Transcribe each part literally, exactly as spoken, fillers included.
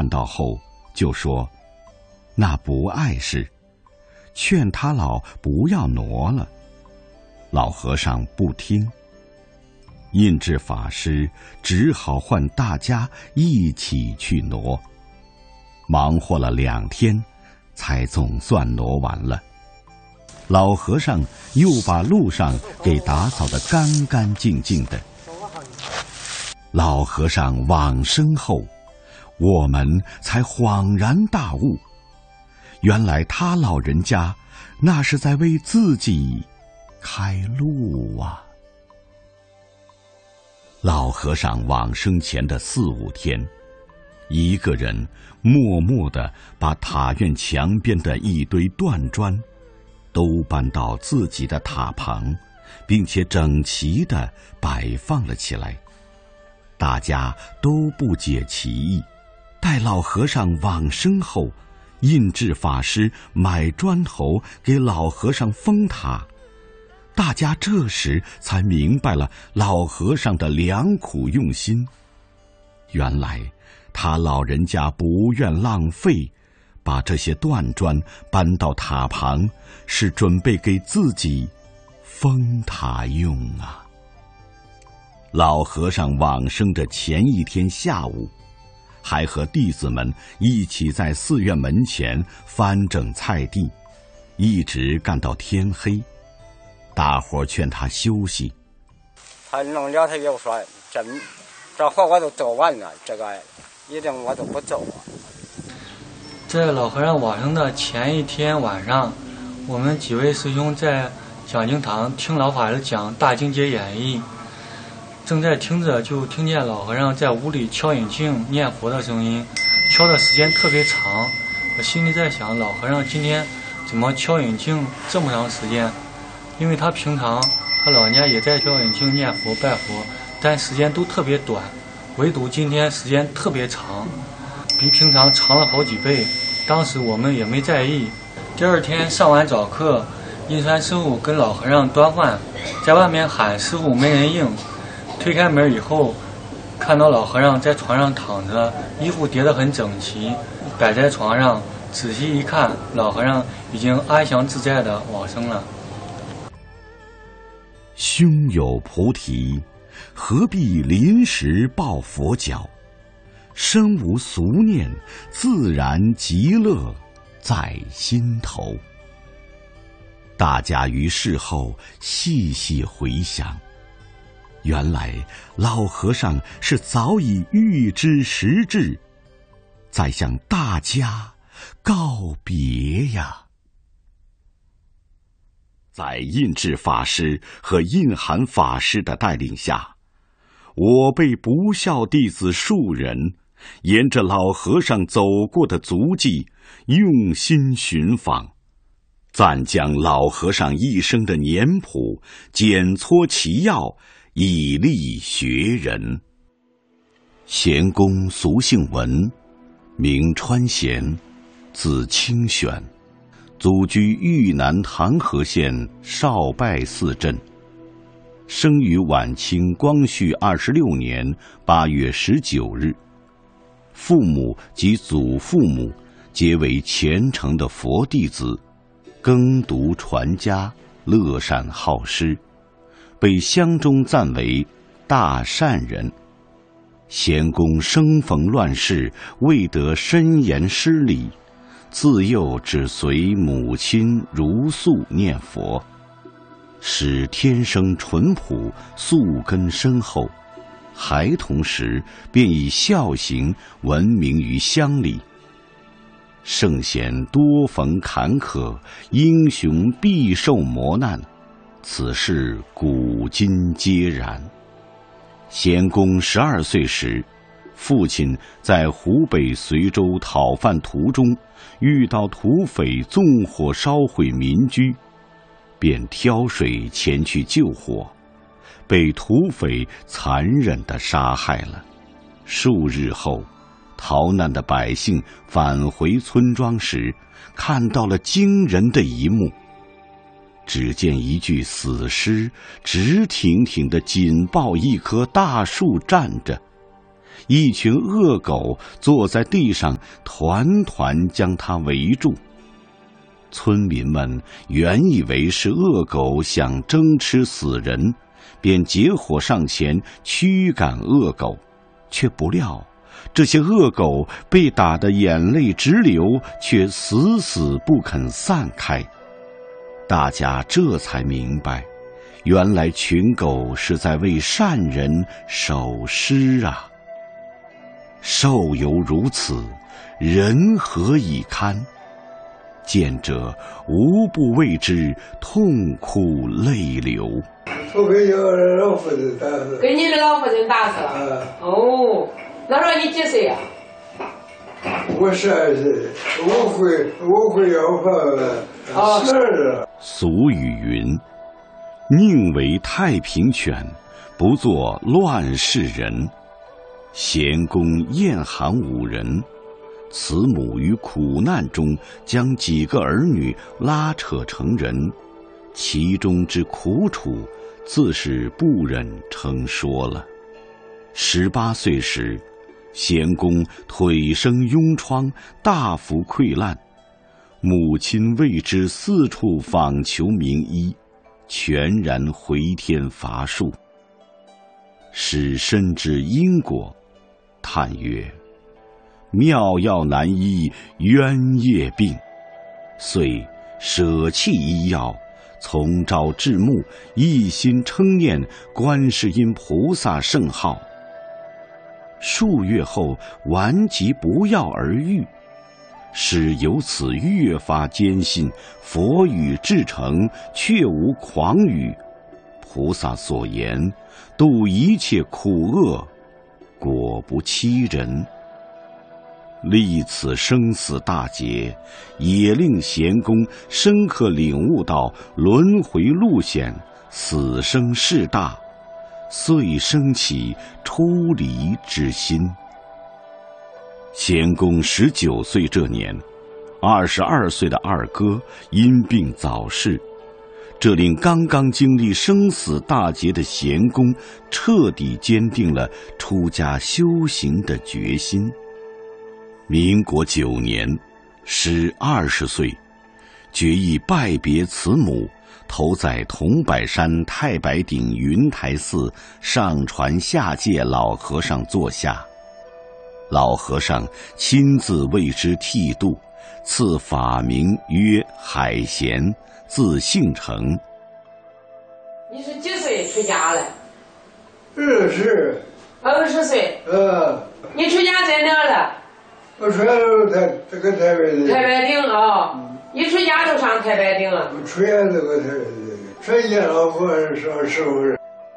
到后，就说那不碍事，劝他老不要挪了。老和尚不听，印智法师只好唤大家一起去挪，忙活了两天，才总算挪完了。老和尚又把路上给打扫得干干净净的。老和尚往生后，我们才恍然大悟，原来他老人家那是在为自己开路啊。老和尚往生前的四五天，一个人默默地把塔院墙边的一堆断砖都搬到自己的塔旁，并且整齐地摆放了起来。大家都不解其意。待老和尚往生后，印智法师买砖头给老和尚封塔，大家这时才明白了老和尚的良苦用心。原来他老人家不愿浪费，把这些断砖搬到塔旁，是准备给自己封塔用啊。老和尚往生的前一天下午，还和弟子们一起在寺院门前翻整菜地，一直干到天黑。大伙劝他休息， 他弄了，他又说这这活我都做完了，这个一定我都不走啊。 在老和尚往生的前一天晚上，我们几位师兄在讲经堂听老法师讲《大经解演义》，正在听着，就听见老和尚在屋里敲引磬念佛的声音，敲的时间特别长。我心里在想，老和尚今天怎么敲引磬这么长时间？因为他平常他老人家也在敲引磬念佛拜佛，但时间都特别短，唯独今天时间特别长，比平常长了好几倍。当时我们也没在意。第二天上完早课，印川师傅跟老和尚端饭，在外面喊师傅没人应。推开门以后，看到老和尚在床上躺着，衣服叠得很整齐，摆在床上。仔细一看，老和尚已经安详自在地往生了。 胸有菩提，何必临时抱佛脚？身无俗念，自然极乐在心头。大家于事后细细回想，原来老和尚是早已预知时至，在向大家告别呀。在印智法师和印涵法师的带领下，我辈不孝弟子数人沿着老和尚走过的足迹用心寻访，暂将老和尚一生的年谱检撮其要，以利学人。贤公俗姓文，名川贤，字清玄，祖居豫南唐河县少拜寺镇，生于晚清光绪二十六年八月十九日。父母及祖父母皆为虔诚的佛弟子，耕读传家，乐善好施，被乡中赞为大善人。贤公生逢乱世，未得深言师礼，自幼只随母亲如素念佛，使天生淳朴，素根深厚。孩童时便以孝行闻名于乡里。圣贤多逢坎坷，英雄必受磨难，此事古今皆然。贤公十二岁时，父亲在湖北随州讨饭途中遇到土匪纵火烧毁民居，便挑水前去救火，被土匪残忍地杀害了。数日后，逃难的百姓返回村庄时，看到了惊人的一幕。只见一具死尸直挺挺地紧抱一棵大树站着， 一群恶狗坐在地上，团团将他围住。村民们原以为是恶狗想争吃死人，便结伙上前驱赶恶狗，却不料这些恶狗被打得眼泪直流，却死死不肯散开。大家这才明白，原来群狗是在为善人守尸啊！兽犹如此，人何以堪？见者无不为之痛哭泪流。 我给你老夫人打死， 给你的老夫人打死了。嗯、哦，那时候你几岁呀、 啊？我十二岁，我会我会要饭十二了。 俗语云：“宁为太平犬，不做乱世人。”咸公厌寒五人，慈母于苦难中将几个儿女拉扯成人，其中之苦楚，自是不忍称说了。十八岁时，咸公腿生痈疮，大幅溃烂，母亲为之四处访求名医，全然回天乏术。使深知因果，叹曰：“妙药难医冤业病。”遂舍弃医药，从朝至暮，一心称念观世音菩萨圣号。数月后，顽疾不药而愈，使由此越发坚信佛语至诚，确无诳语。菩萨所言，度一切苦厄，果不欺人。历此生死大劫，也令咸公深刻领悟到轮回路险，死生事大，遂生起出离之心。咸公十九岁这年，二十二岁的二哥因病早逝，这令刚刚经历生死大劫的咸公彻底坚定了出家修行的决心。民国九年，时二十岁，决意拜别慈母，投在桐柏山太白顶云台寺上传下界老和尚座下。老和尚亲自为之剃度，赐法名曰海贤，字姓成。 你是几岁出家了？ 二十。 二十岁。 嗯。 你出家在哪了？ 我出家都台这个太白顶。 太白顶啊！嗯、一出家就上太白顶了。 我出家这个太白顶，出家老和尚上师傅。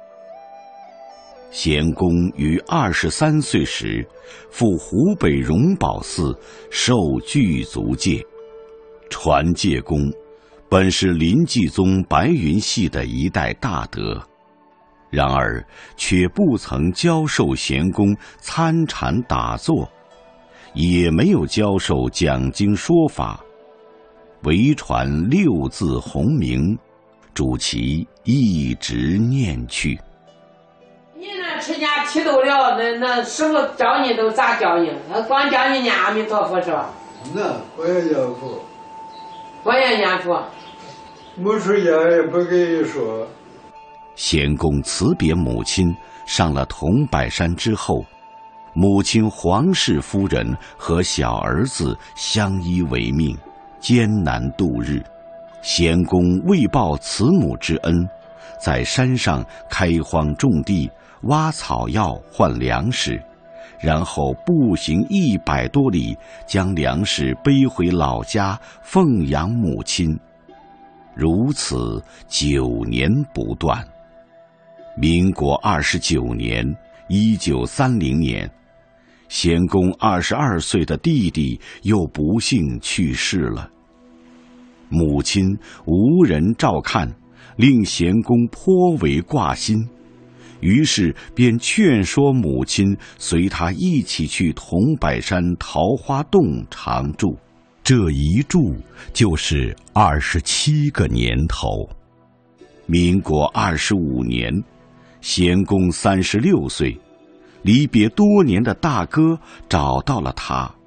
咸公于二十三岁时，赴湖北荣宝寺受具足戒。传戒公本是临济宗白云系的一代大德，然而却不曾教授咸公参禅打坐，也没有教授讲经说法，唯传六字洪名，主其一直念去。 你那出家剃度了，那那师傅教你都咋教你？他光教你念阿弥陀佛是吧？ 那我也念佛。 我也念佛。 没出家也不跟你说。 咸公辞别母亲，上了桐柏山之后，母亲黄氏夫人和小儿子相依为命，艰难度日。咸公为报慈母之恩，在山上开荒种地，挖草药换粮食，然后步行一百多里，将粮食背回老家奉养母亲。如此九年不断。民国二十九年，一九三零年，咸公二十二岁的弟弟又不幸去世了。母亲无人照看，令咸公颇为挂心，于是便劝说母亲随他一起去桐柏山桃花洞常住。这一住就是二十七个年头。民国二十五年，咸公三十六岁， 离别多年的大哥找到了他，